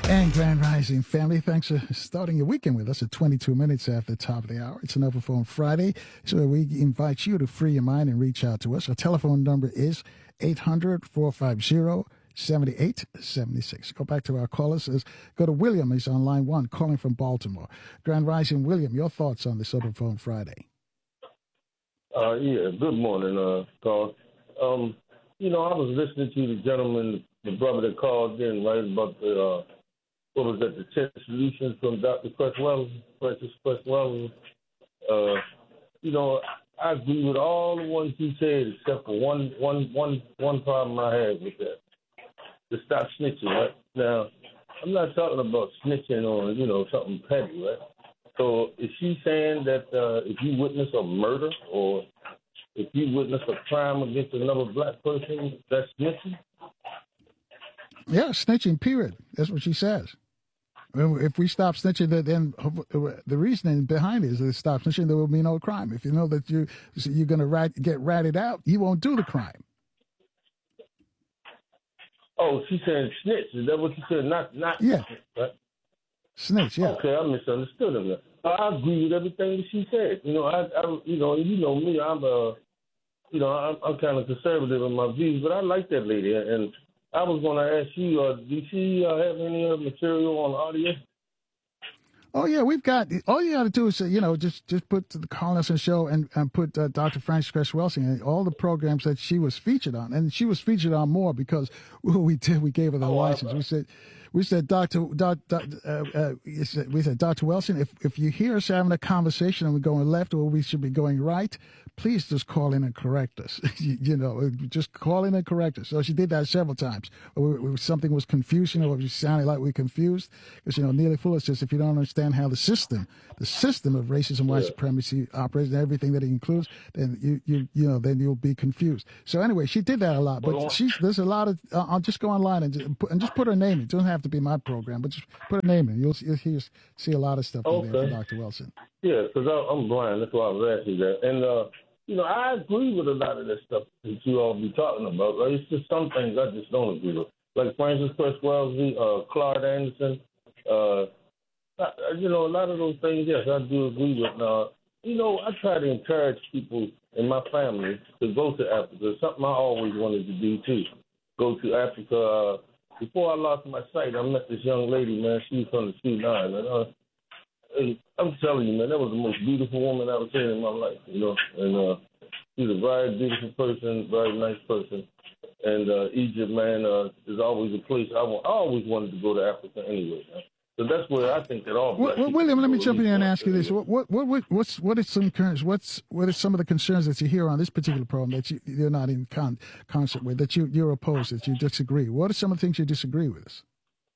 And Grand Rising family, thanks for starting your weekend with us at 22 minutes after the top of the hour. It's an Open Phone Friday, so we invite you to free your mind and reach out to us. Our telephone number is 800-450-7876. Go back to our callers. Go to William. He's on line 1, calling from Baltimore. Grand Rising, William, your thoughts on this Open Phone Friday? Yeah, good morning, Carl. I was listening to the gentleman, the brother that called in, right, about the, what was that, the 10 solutions from Dr. Francis Cresswell. I agree with all the ones he said, except for one problem I had with that. To stop snitching, right? Now, I'm not talking about snitching on, something petty, right? So is she saying that if you witness a murder or if you witness a crime against another black person, that's snitching? Yeah, snitching, period. That's what she says. If we stop snitching, then the reasoning behind it is that stop snitching, there will be no crime. If you know that you're going to get ratted out, you won't do the crime. Oh, she said snitch. Is that what you said? Not yeah. Right? Snitch, yeah. Okay, I misunderstood her. I agree with everything that she said. You know me. I'm kind of conservative in my views, but I like that lady. And I was going to ask you, do she have any other material on audio? Oh, yeah, we've got, all you got to do is, just put the Carl Nelson Show and put Dr. Francis Cresswell and all the programs that she was featured on. And she was featured on more because we gave her the license. We said, Dr. Wilson, if you hear us having a conversation and we're going left or we should be going right, please just call in and correct us. Just call in and correct us. So she did that several times. Something was confusing or we sounded like we were confused. Because, Neely Fuller says if you don't understand how the system of racism, white supremacy operates and everything that it includes, then then you'll be confused. So anyway, she did that a lot. But there's a lot of, I'll just go online and just put her name in. It doesn't have to be my program, but just put her name in. You'll see a lot of stuff in there for Dr. Wilson. Yeah, because I'm blind. That's why I was asking that. And, I agree with a lot of that stuff that you all be talking about. Right? It's just some things I just don't agree with. Like Francis Cresswell, Clark Anderson, a lot of those things, yes, I do agree with. I try to encourage people in my family to go to Africa. It's something I always wanted to do, too. Go to Africa. Before I lost my sight, I met this young lady, man. She was from the Sudan. And I'm telling you, man, that was the most beautiful woman I've ever seen in my life, And she's a very beautiful person, very nice person. And Egypt, man, is always a place I always wanted to go to Africa anyway, man. So that's where I think that all. William, let me jump in and ask you this: what are some concerns? What are some of the concerns that you hear on this particular program that you're not in concert with, that you're opposed, that you disagree? What are some of the things you disagree with us?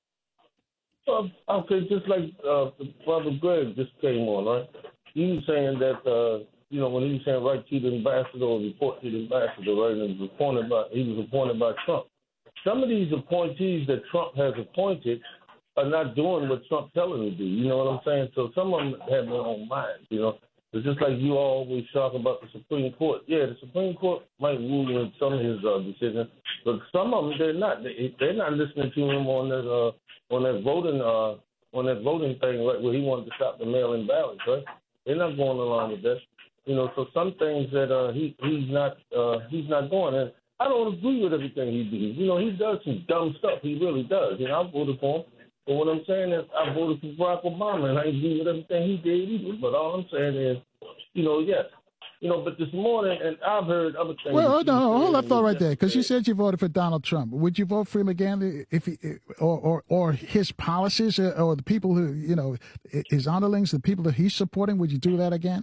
Okay, just like Brother Greg just came on, right? He was saying that when he was saying write to the ambassador or report to the ambassador, right? And he was appointed by Trump. Some of these appointees that Trump has appointed are not doing what Trump telling them to do. You know what I'm saying? So some of them have their own minds, It's just like you always talk about the Supreme Court. Yeah, the Supreme Court might rule in some of his decisions, but some of them they're not. They're not listening to him on that voting thing, right, where he wanted to stop the mail-in ballots, right? They're not going along with that. So some things that he's not doing. And I don't agree with everything he does. He does some dumb stuff. He really does. I voted for him. But what I'm saying is I voted for Barack Obama, and I agree with everything he did either. But all I'm saying is, yes. But this morning, and I've heard other things. Well, no, hold that thought right there, because you said you voted for Donald Trump. Would you vote for him again if he, or his policies, or the people who, his underlings, the people that he's supporting? Would you do that again?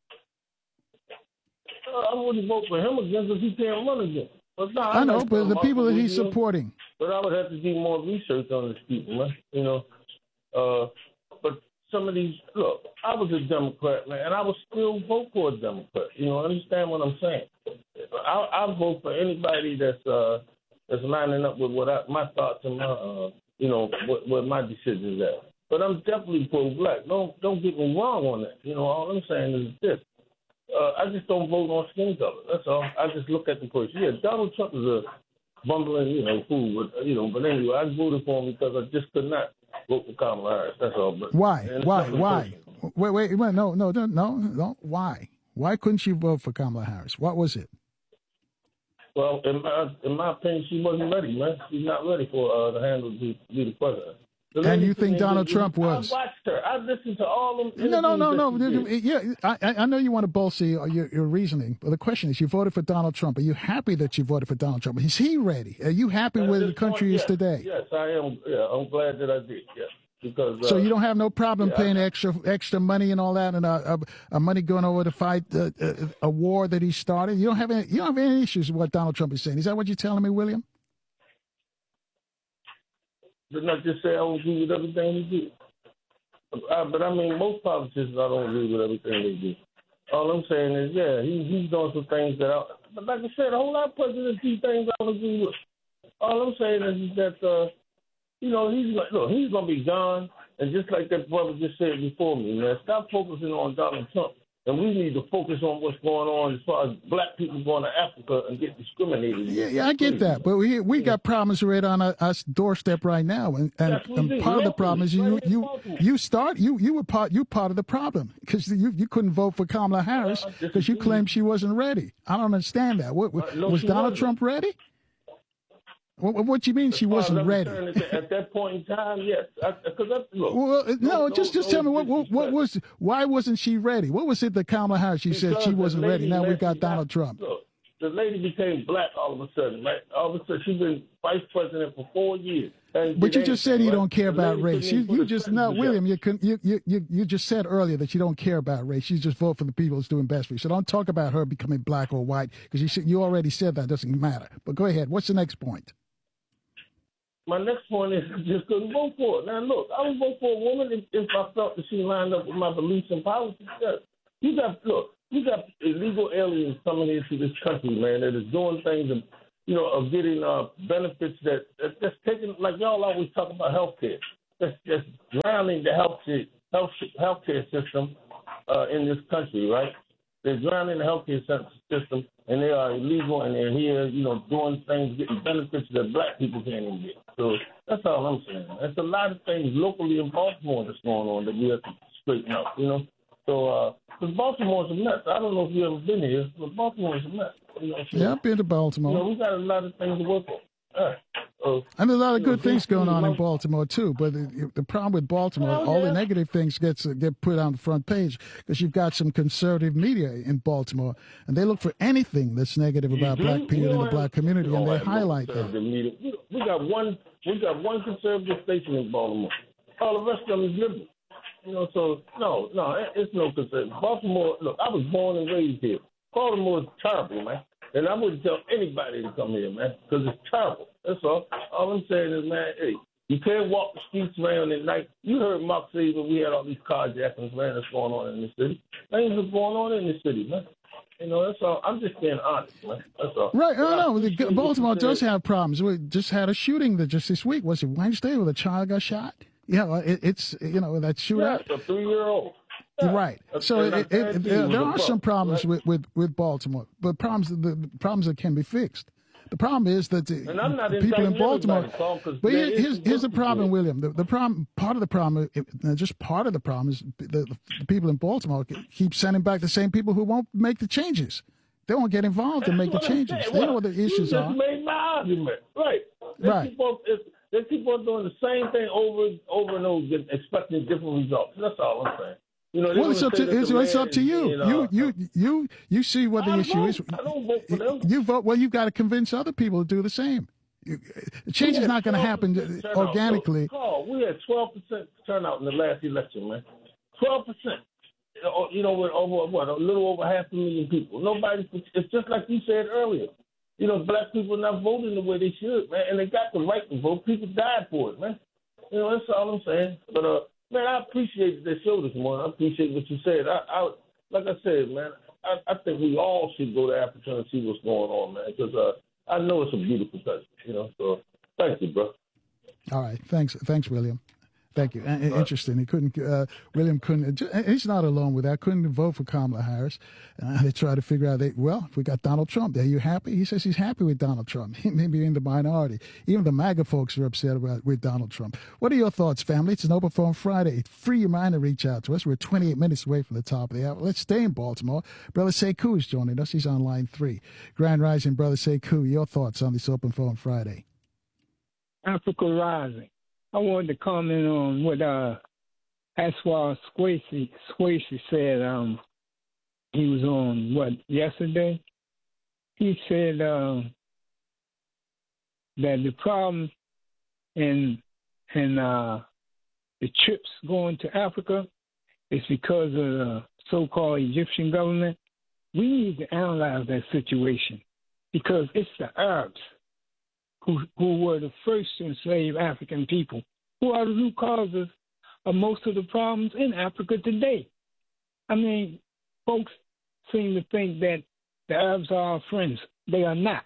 I wouldn't vote for him again because he can't run again. But no, I know, but the people that he's supporting. But I would have to do more research on these people, man. But some of these, look, I was a Democrat, man, and I would still vote for a Democrat. Understand what I'm saying? I vote for anybody that's lining up with my thoughts and my, what my decisions are. But I'm definitely pro-black. Don't get me wrong on that. All I'm saying is this. I just don't vote on skin color. That's all. I just look at the person. Yeah, Donald Trump is a bumbling, fool. But anyway, I voted for him because I just could not vote for Kamala Harris. That's all. But Why? Wait. No. Why? Why couldn't she vote for Kamala Harris? What was it? Well, in my opinion, she wasn't ready, man. She's not ready for the handle to be the president. And you think Donald Trump was? I watched her. I listened to all them. No. Yeah, I know you want to bolster your reasoning, but the question is, you voted for Donald Trump. Are you happy that you voted for Donald Trump? Is he ready? Are you happy where the country is today? Yes, I am. Yeah, I'm glad that I did. Yes. Because, so you don't have no problem paying extra money and all that, and money going over to fight a war that he started. You don't have any issues with what Donald Trump is saying. Is that what you're telling me, William? Didn't I just say I don't agree with everything he did? But I mean, most politicians I don't agree with everything they do. All I'm saying is, he's doing some things but like I said, a whole lot of presidents do things I don't agree with. All I'm saying is that. He's going to be gone. And just like that brother just said before me, man, stop focusing on Donald Trump. And we need to focus on what's going on as far as black people going to Africa and get discriminated. Yeah, I get that. But we got problems right on our doorstep right now. And part of the problem is you were part of the problem because you couldn't vote for Kamala Harris because you claimed she wasn't ready. I don't understand that. Was Donald Trump ready? What do you mean she wasn't ready? At that point in time, yes. Just tell me why wasn't she ready? What was it that Kamala Harris? She said she wasn't ready. Now we got Donald Trump. Look, the lady became black all of a sudden, right? All of a sudden, she's been vice president for 4 years. But you just said you don't care about race. William, you just said earlier that you don't care about race. You just vote for the people who's doing best for you. So don't talk about her becoming black or white because you already said that doesn't matter. But go ahead. What's the next point? My next point is I just couldn't vote for it. Now, look, I would vote for a woman if I felt that she lined up with my beliefs and policies. You got illegal aliens coming into this country, man, that is doing things of getting benefits that's taking, like y'all always talk about health care. That's drowning the healthcare system in this country, right? They're drowning the healthcare system, and they are illegal, and they're here, doing things, getting benefits that black people can't even get. So that's all I'm saying. There's a lot of things locally in Baltimore that's going on that we have to straighten out, So, because Baltimore's a mess. I don't know if you've ever been here, but Baltimore's a mess. Yeah, I've been to Baltimore. We got a lot of things to work on. And there's a lot of good things going on in Baltimore, too. But the problem with Baltimore, all the negative things get put on the front page because you've got some conservative media in Baltimore, and they look for anything that's negative about black people in the black community, and they highlight that. We got one conservative station in Baltimore. All the rest of them is liberal. So, no, it's no conservative. Baltimore, look, I was born and raised here. Baltimore is terrible, man. And I wouldn't tell anybody to come here, man, because it's terrible. That's all. All I'm saying is, man, hey, you can't walk the streets around at night. You heard Mark say when we had all these carjackings, man, that's going on in the city. Things are going on in the city, man. That's all. I'm just being honest, man. That's all. Right. No. Baltimore does have problems. We just had a shooting just this week. Was it Wednesday where a child got shot? Yeah, it's that shootout. Yeah, a 3-year-old. Yeah. Right. So there are some problems with Baltimore, but the problems that can be fixed. The problem is that the people in Baltimore. But here's the problem, William. The problem, part of the problem, just part of the problem is the people in Baltimore keep sending back the same people who won't make the changes. They won't get involved and make the changes. They know what the issues are. You just made my argument. Right. They keep on doing the same thing over and over again, expecting different results. That's all I'm saying. Well, it's up to you. You see what the issue is. I don't vote for them. You vote. Well, you've got to convince other people to do the same. Change is not going to happen organically. We had 12% turnout in the last election, man. 12%. With a little over 500,000 people. It's just like you said earlier. Black people not voting the way they should, man, and they got the right to vote. People died for it, man. That's all I'm saying. But man, I appreciate the show this morning. I appreciate what you said. I like I said, man, I think we all should go to Africa and see what's going on, man, because I know it's a beautiful country, So thank you, bro. All right, thanks, William. Thank you. Interesting. He couldn't. William couldn't. He's not alone with that. Couldn't vote for Kamala Harris. They try to figure out. If we got Donald Trump, are you happy? He says he's happy with Donald Trump. He may be in the minority. Even the MAGA folks are upset with Donald Trump. What are your thoughts, family? It's an Open Phone Friday. Free your mind to reach out to us. We're 28 minutes away from the top of the hour. Let's stay in Baltimore. Brother Sekou is joining us. He's on line 3. Grand Rising, Brother Sekou. Your thoughts on this Open Phone Friday? Africa Rising. I wanted to comment on what Aswad Squacy said. He was on yesterday. He said that the problem in the trips going to Africa is because of the so-called Egyptian government. We need to analyze that situation because it's the Arabs who were the first to enslave African people, who are the root causes of most of the problems in Africa today. I mean, folks seem to think that the Arabs are our friends. They are not.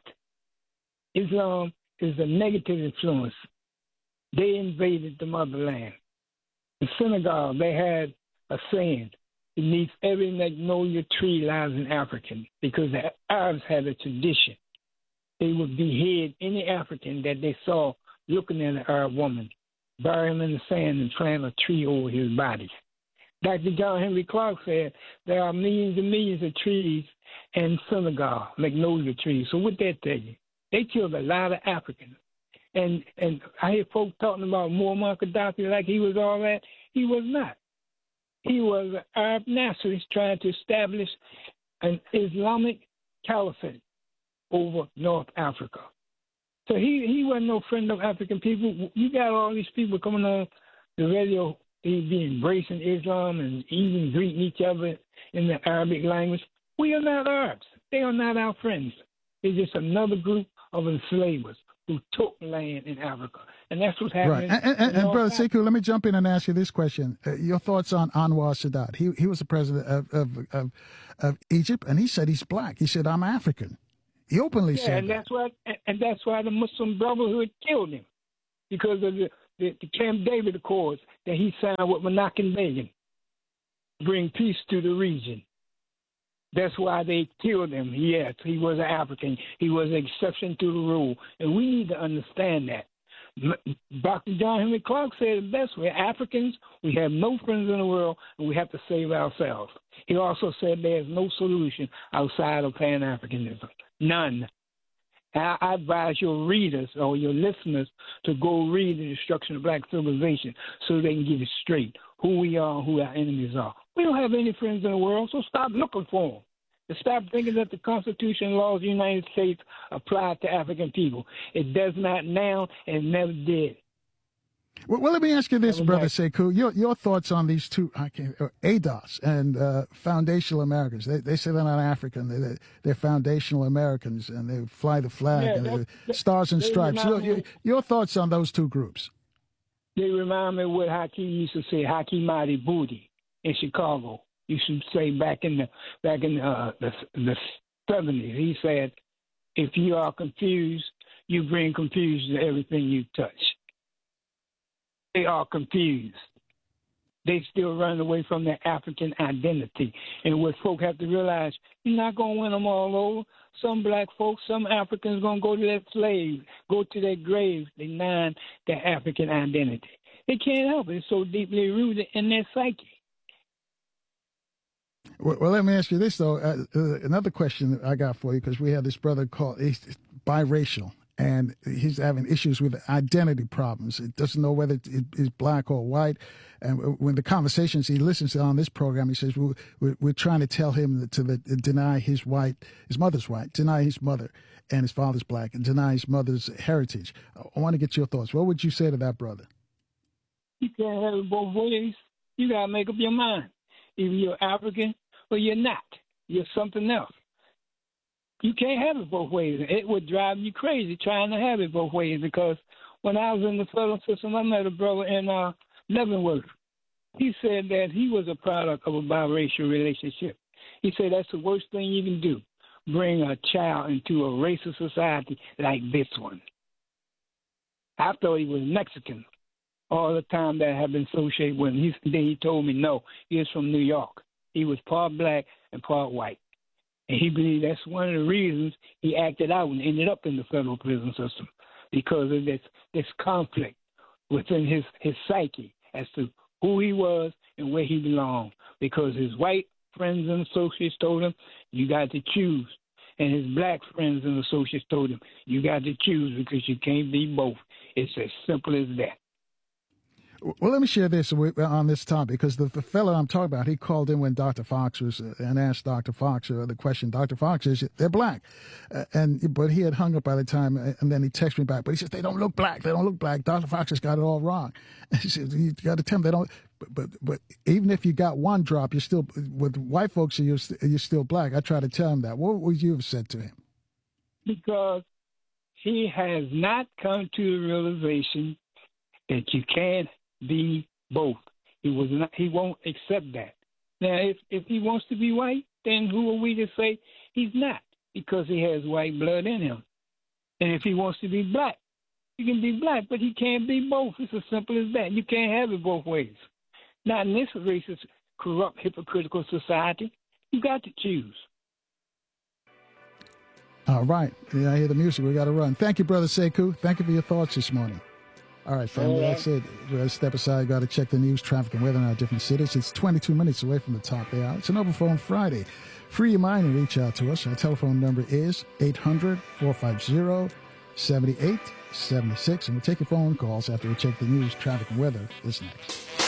Islam is a negative influence. They invaded the motherland. In Senegal, they had a saying, beneath every magnolia tree lies an African, because the Arabs had a tradition. They would behead any African that they saw looking at an Arab woman, bury him in the sand and plant a tree over his body. Dr. John Henry Clark said there are millions and millions of trees in Senegal, magnolia trees. So what that tell you? They killed a lot of Africans. And I hear folks talking about Muammar Gaddafi like he was all that. He was not. He was an Arab nationalist trying to establish an Islamic caliphate over North Africa. So he wasn't no friend of African people. You got all these people coming on the radio, they be embracing Islam and even greeting each other in the Arabic language. We are not Arabs. They are not our friends. They're just another group of enslavers who took land in Africa. And that's what's happening. Right. And Brother Sekou, let me jump in and ask you this question. Your thoughts on Anwar Sadat. He was the president of Egypt, and he said he's black. He said, I'm African. He openly said that. And that's why the Muslim Brotherhood killed him, because of the Camp David Accords that he signed with Menachem Begin, bring peace to the region. That's why they killed him. Yes, he was an African. He was an exception to the rule, and we need to understand that. Dr. John Henry Clark said it best: we're Africans, we have no friends in the world, and we have to save ourselves. He also said there's no solution outside of Pan-Africanism. None. I advise your readers or your listeners to go read The Destruction of Black Civilization so they can get it straight, who we are and who our enemies are. We don't have any friends in the world, so stop looking for them. And stop thinking that the Constitution and laws of the United States apply to African people. It does not now and never did. Well, let me ask you this, Brother Sekou. Your thoughts on these two, ADOS and foundational Americans. They say they're not African. They're foundational Americans, and they fly the flag, and stars and stripes. Your thoughts on those two groups? They remind me of what Hakeem used to say, Hakeem Mighty Booty in Chicago. You should say back in the 70s. He said, if you are confused, you bring confusion to everything you touch. They are confused. They still run away from their African identity. And what folk have to realize, you're not going to win them all over. Some black folks, some Africans going to go to their slaves, go to their graves, denying their African identity. They can't help it. It's so deeply rooted in their psyche. Well, let me ask you this, though. Another question that I got for you, because we had this brother called, he's biracial, and he's having issues with identity problems. He doesn't know whether he's black or white. And when the conversations he listens to on this program, he says, we're trying to tell him to deny his mother's white, deny his mother and his father's black, and deny his mother's heritage. I want to get your thoughts. What would you say to that, brother? You can't have it both ways. You got to make up your mind. Either you're African or you're not. You're something else. You can't have it both ways. It would drive you crazy trying to have it both ways, because when I was in the federal system, I met a brother in Leavenworth. He said that he was a product of a biracial relationship. He said that's the worst thing you can do, bring a child into a racist society like this one. I thought he was Mexican. all the time that I have been associated with him. Then he told me no, he was from New York. He was part black and part white. And he believed that's one of the reasons he acted out and ended up in the federal prison system, because of this conflict within his psyche as to who he was and where he belonged. Because his white friends and associates told him, you got to choose. And his black friends and associates told him, you got to choose because you can't be both. It's as simple as that. Well, let me share this on this topic, because the fellow I'm talking about, he called in when Dr. Fox was and asked Dr. Fox the question. Dr. Fox says they're black, but he had hung up by the time, and then he texted me back. But he says they don't look black. They don't look black. Dr. Fox has got it all wrong. He says you got to tell them they don't. But even if you got one drop, you're still with white folks. You're still black. I try to tell him that. What would you have said to him? Because he has not come to the realization that you can't be both. He won't accept that. Now, if he wants to be white, then who are we to say he's not? Because he has white blood in him. And if he wants to be black, he can be black, but he can't be both. It's as simple as that. You can't have it both ways. Not in this racist, corrupt, hypocritical society. You got to choose. All right. Yeah, I hear the music. We got to run. Thank you, Brother Sekou. Thank you for your thoughts this morning. All right, family, that's it. We're going to step aside. Got to check the news, traffic, and weather in our different cities. It's 22 minutes away from the top of the hour. It's an Overphone Friday. Free your mind and reach out to us. Our telephone number is 800-450-7876. And we'll take your phone calls after we check the news, traffic, and weather. This next.